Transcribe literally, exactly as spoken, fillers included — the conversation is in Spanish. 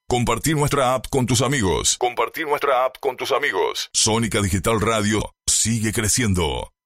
Compartir nuestra app con tus amigos. Compartir nuestra app con tus amigos. Sónica Digital Radio sigue creciendo.